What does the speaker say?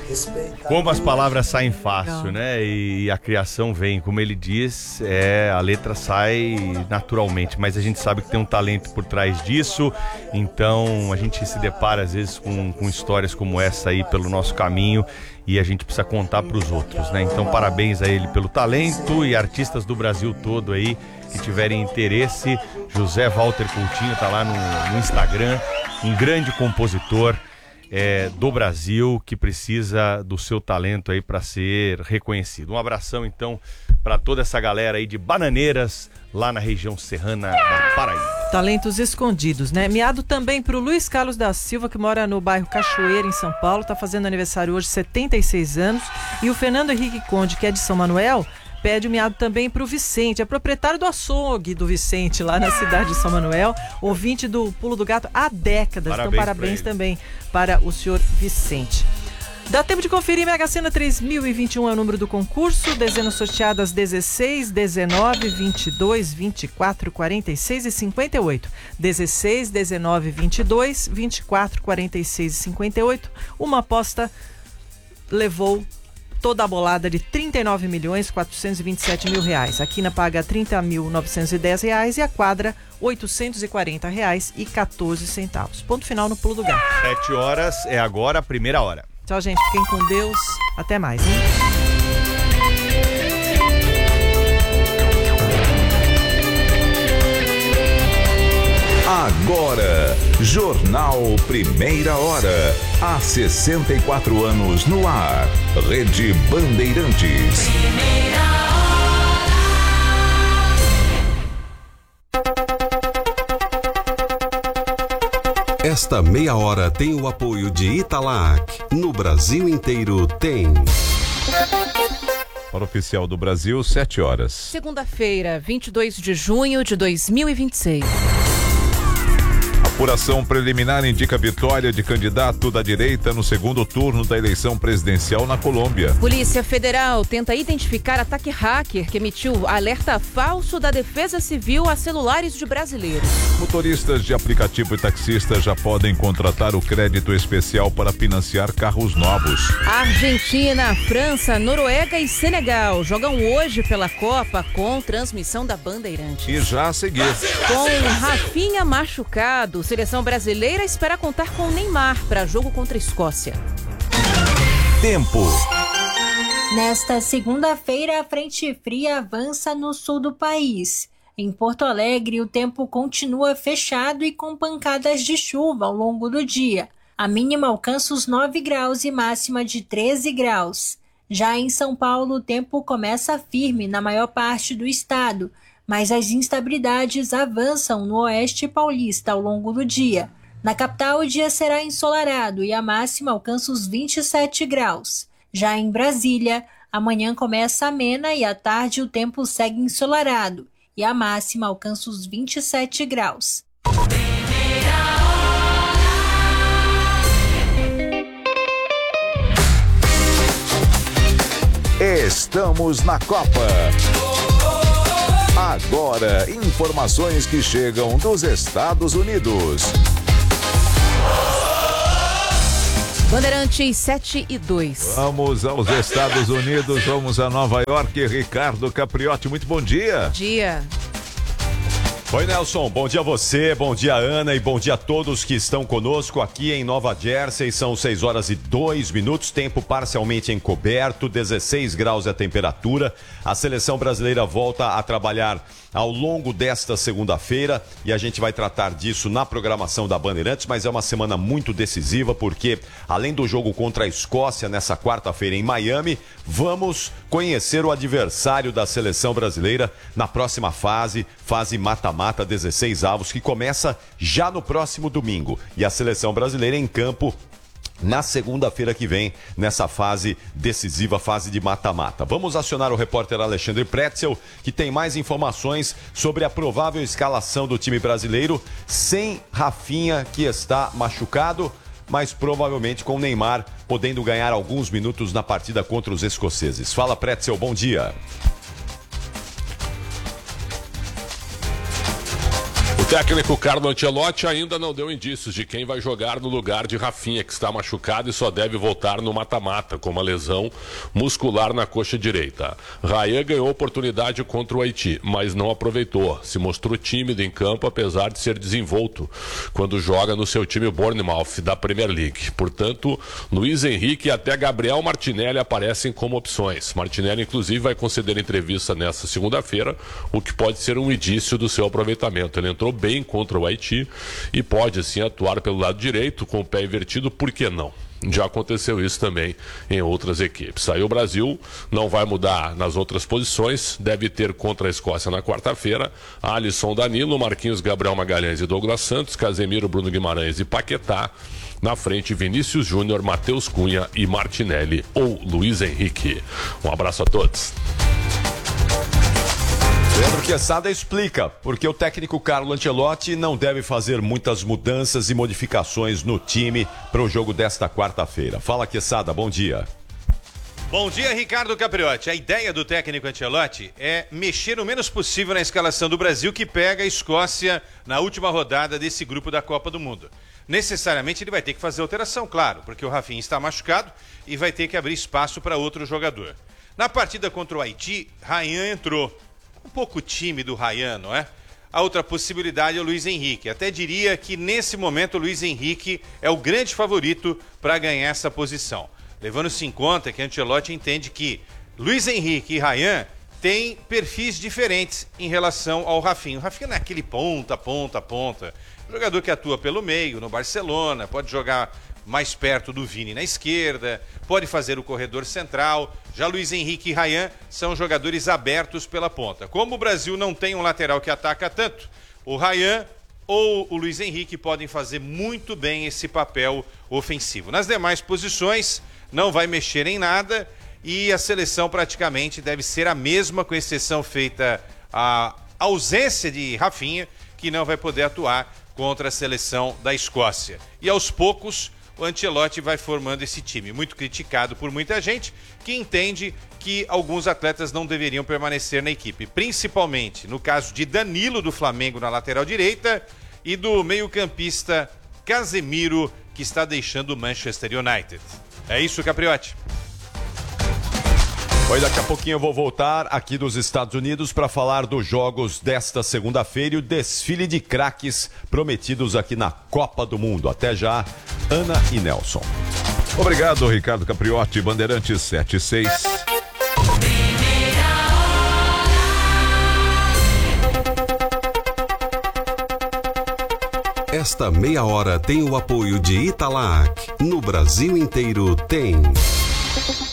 Como as palavras saem fácil, né? E a criação vem, como ele diz, a letra sai naturalmente, mas a gente sabe que tem um talento por trás disso, então a gente se depara às vezes com histórias como essa aí pelo nosso caminho e a gente precisa contar para os outros, né? Então parabéns a ele pelo talento e artistas do Brasil todo aí que tiverem interesse. José Walter Coutinho tá lá no Instagram, um grande compositor do Brasil que precisa do seu talento aí para ser reconhecido. Um abração então para toda essa galera aí de Bananeiras lá na região serrana da Paraíba. Talentos escondidos, né? Miado também para o Luiz Carlos da Silva, que mora no bairro Cachoeira, em São Paulo, tá fazendo aniversário hoje, 76 anos. E o Fernando Henrique Conde, que é de São Manuel, pede o miado também para o Vicente, é proprietário do açougue do Vicente, lá na cidade de São Manuel, ouvinte do Pulo do Gato há décadas. Parabéns, então parabéns também para o senhor Vicente. Dá tempo de conferir. Mega Sena 3021 é o número do concurso, dezenas sorteadas 16, 19, 22, 24, 46 e 58. 16, 19, 22, 24, 46 e 58. Uma aposta levou toda a bolada de R$39.427.000. A quina paga R$30.910 e a quadra R$840,14. Ponto final no Pulo do Gato. 7 horas é agora a primeira hora. Tchau, gente. Fiquem com Deus. Até mais, hein? Agora, Jornal Primeira Hora. Há 64 anos no ar. Rede Bandeirantes. Primeira hora. Esta meia hora tem o apoio de Italac. No Brasil inteiro tem. Hora oficial do Brasil, 7 horas. Segunda-feira, 22 de junho de 2026. Apuração preliminar indica vitória de candidato da direita no segundo turno da eleição presidencial na Colômbia. Polícia Federal tenta identificar ataque hacker que emitiu alerta falso da Defesa Civil a celulares de brasileiros. Motoristas de aplicativo e taxistas já podem contratar o crédito especial para financiar carros novos. Argentina, França, Noruega e Senegal jogam hoje pela Copa com transmissão da Bandeirantes. E já a seguir. Com Rafinha machucado, seleção brasileira espera contar com Neymar para jogo contra a Escócia. Tempo. Nesta segunda-feira, a frente fria avança no sul do país. Em Porto Alegre, o tempo continua fechado e com pancadas de chuva ao longo do dia. A mínima alcança os 9 graus e máxima de 13 graus. Já em São Paulo, o tempo começa firme na maior parte do estado, mas as instabilidades avançam no oeste paulista ao longo do dia. Na capital, o dia será ensolarado e a máxima alcança os 27 graus. Já em Brasília, a manhã começa amena e à tarde o tempo segue ensolarado e a máxima alcança os 27 graus. Estamos na Copa. Agora, informações que chegam dos Estados Unidos. Bandeirantes 7 e 2. Vamos aos Estados Unidos, vamos a Nova York. Ricardo Capriotti, muito bom dia. Bom dia. Oi, Nelson, bom dia a você, bom dia Ana e bom dia a todos que estão conosco aqui em Nova Jersey. São 6 horas e 2 minutos, tempo parcialmente encoberto, 16 graus é a temperatura. A seleção brasileira volta a trabalhar ao longo desta segunda-feira e a gente vai tratar disso na programação da Bandeirantes, mas é uma semana muito decisiva porque, além do jogo contra a Escócia nessa quarta-feira em Miami, vamos conhecer o adversário da seleção brasileira na próxima fase mata-mata, 16 avos, que começa já no próximo domingo. E a seleção brasileira em campo na segunda-feira que vem, nessa fase decisiva, fase de mata-mata. Vamos acionar o repórter Alexandre Pretzel, que tem mais informações sobre a provável escalação do time brasileiro, sem Rafinha, que está machucado, mas provavelmente com Neymar podendo ganhar alguns minutos na partida contra os escoceses. Fala, Pretzel, bom dia. técnico Carlo Ancelotti ainda não deu indícios de quem vai jogar no lugar de Rafinha, que está machucado e só deve voltar no mata-mata, com uma lesão muscular na coxa direita. Ryan ganhou oportunidade contra o Haiti, mas não aproveitou. Se mostrou tímido em campo, apesar de ser desenvolto quando joga no seu time Bournemouth da Premier League. Portanto, Luiz Henrique e até Gabriel Martinelli aparecem como opções. Martinelli, inclusive, vai conceder entrevista nesta segunda-feira, o que pode ser um indício do seu aproveitamento. Ele entrou bem contra o Haiti e pode sim atuar pelo lado direito com o pé invertido, por que não? Já aconteceu isso também em outras equipes. Aí o Brasil não vai mudar nas outras posições, deve ter contra a Escócia na quarta-feira Alisson, Danilo, Marquinhos, Gabriel Magalhães e Douglas Santos, Casemiro, Bruno Guimarães e Paquetá. Na frente, Vinícius Júnior, Matheus Cunha e Martinelli ou Luiz Henrique. Um abraço a todos. Pedro Quesada explica porque o técnico Carlo Ancelotti não deve fazer muitas mudanças e modificações no time para o jogo desta quarta-feira. Fala, Quesada, bom dia. Bom dia, Ricardo Capriotti. A ideia do técnico Ancelotti é mexer o menos possível na escalação do Brasil, que pega a Escócia na última rodada desse grupo da Copa do Mundo. Necessariamente ele vai ter que fazer alteração, claro, porque o Rafinha está machucado e vai ter que abrir espaço para outro jogador. Na partida contra o Haiti, Ryan entrou. Um pouco tímido o Ryan, não é? A outra possibilidade é o Luiz Henrique. Até diria que nesse momento o Luiz Henrique é o grande favorito para ganhar essa posição. Levando-se em conta que Ancelotti entende que Luiz Henrique e Ryan têm perfis diferentes em relação ao Rafinha. O Rafinha não é aquele ponta. Jogador que atua pelo meio, no Barcelona, pode jogar mais perto do Vini na esquerda, pode fazer o corredor central. Já Luiz Henrique e Ryan são jogadores abertos pela ponta. Como o Brasil não tem um lateral que ataca tanto, o Ryan ou o Luiz Henrique podem fazer muito bem esse papel ofensivo. Nas demais posições, não vai mexer em nada e a seleção praticamente deve ser a mesma, com exceção feita a ausência de Rafinha, que não vai poder atuar contra a seleção da Escócia. E aos poucos, o Ancelotti vai formando esse time, muito criticado por muita gente, que entende que alguns atletas não deveriam permanecer na equipe, principalmente no caso de Danilo, do Flamengo, na lateral direita, e do meio-campista Casemiro, que está deixando o Manchester United. É isso, Capriotti. Oi, daqui a pouquinho eu vou voltar aqui dos Estados Unidos para falar dos jogos desta segunda-feira e o desfile de craques prometidos aqui na Copa do Mundo. Até já, Ana e Nelson. Obrigado, Ricardo Capriotti, Bandeirantes 76. Esta meia hora tem o apoio de Italac. No Brasil inteiro tem.